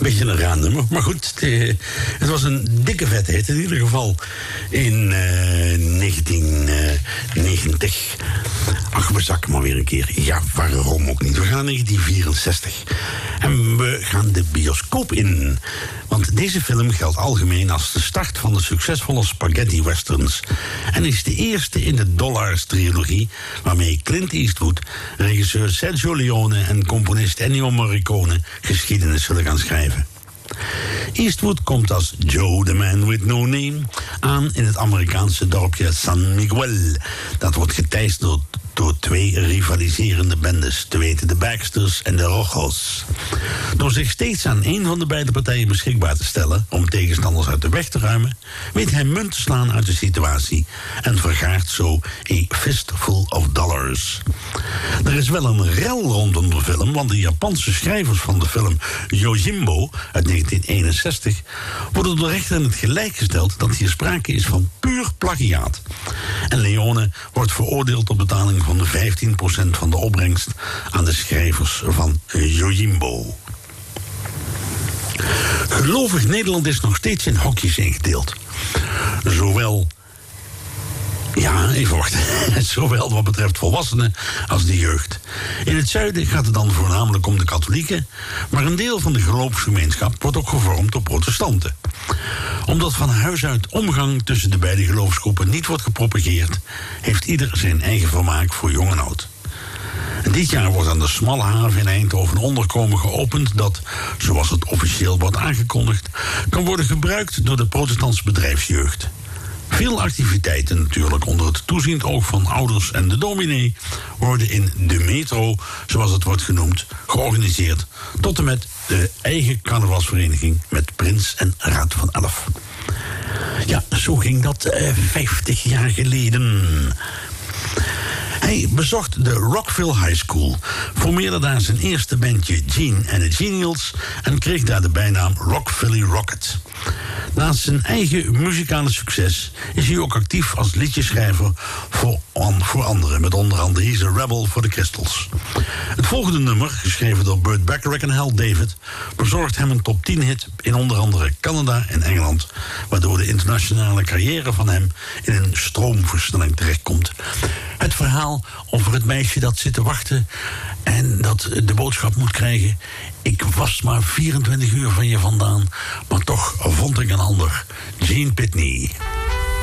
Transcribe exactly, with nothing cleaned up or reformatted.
Beetje een raar nummer, maar goed. Het, uh, het was een dikke vette hit in ieder geval in uh, negentien negentig. Ach, we zakken maar weer een keer. Ja, waarom ook niet? We gaan naar negentien vierenzestig. En we gaan de bioscoop in. Want deze film geldt algemeen als de start van de succesvolle spaghetti westerns. En is de eerste in de Dollars-trilogie waarmee Clint Eastwood, regisseur Sergio Leone en componist Ennio Morricone geschiedenis zullen gaan schrijven. Eastwood komt als Joe the Man with No Name aan in het Amerikaanse dorpje San Miguel. Dat wordt geteisterd door, door twee rivaliserende bendes, te weten de Baxters en de Rojos. Door zich steeds aan één van de beide partijen beschikbaar te stellen om tegenstanders uit de weg te ruimen, weet hij munt te slaan uit de situatie en vergaart zo a fistful of dollars. Er is wel een rel rondom de film, want de Japanse schrijvers van de film Yojimbo uit negentien eenenzestig worden door de rechter in het gelijk gesteld dat hier sprake is van puur plagiaat. En Leone wordt veroordeeld tot betaling van vijftien procent van de opbrengst aan de schrijvers van Yojimbo. Gelovig Nederland is nog steeds in hokjes ingedeeld. Zowel Ja, even wachten. Zowel wat betreft volwassenen als de jeugd. In het zuiden gaat het dan voornamelijk om de katholieken, maar een deel van de geloofsgemeenschap wordt ook gevormd door protestanten. Omdat van huis uit omgang tussen de beide geloofsgroepen niet wordt gepropageerd, heeft ieder zijn eigen vermaak voor jong en oud. En dit jaar wordt aan de Smalle Haven in Eindhoven een onderkomen geopend dat, zoals het officieel wordt aangekondigd, kan worden gebruikt door de protestantse bedrijfsjeugd. Veel activiteiten natuurlijk onder het toeziend oog van ouders en de dominee worden in de metro, zoals het wordt genoemd, georganiseerd tot en met de eigen carnavalsvereniging met Prins en Raad van Elf. Ja, zo ging dat uh, vijftig jaar geleden. Hij bezocht de Rockville High School, formeerde daar zijn eerste bandje Gene and the Genials en kreeg daar de bijnaam Rock Philly Rocket. Naast zijn eigen muzikale succes is hij ook actief als liedjeschrijver voor, voor anderen, met onder andere He's a Rebel voor de Crystals. Het volgende nummer, geschreven door Burt Bacharach en Hal David, bezorgt hem een top tien hit in onder andere Canada en Engeland, waardoor de internationale carrière van hem in een stroomversnelling terechtkomt. Het verhaal over het meisje dat zit te wachten en dat de boodschap moet krijgen: ik was maar vierentwintig uur van je vandaan, maar toch vond ik een ander. Gene Pitney.